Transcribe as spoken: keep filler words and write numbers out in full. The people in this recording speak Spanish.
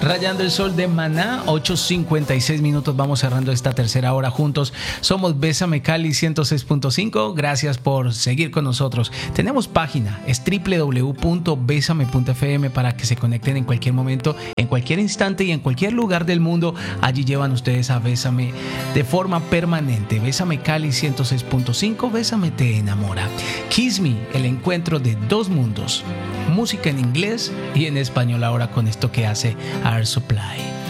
Rayando el sol de Maná, ocho cincuenta y seis minutos. Vamos cerrando esta tercera hora juntos. Somos Bésame Cali ciento seis punto cinco. Gracias por seguir con nosotros. Tenemos página, es doble u doble u doble u punto besame punto efe eme para que se conecten en cualquier momento, en cualquier instante y en cualquier lugar del mundo. Allí llevan ustedes a Bésame de forma permanente. Bésame Cali ciento seis punto cinco. Bésame te enamora. Kiss Me, el encuentro de dos mundos. Música en inglés y en español ahora con esto que hace Air Supply.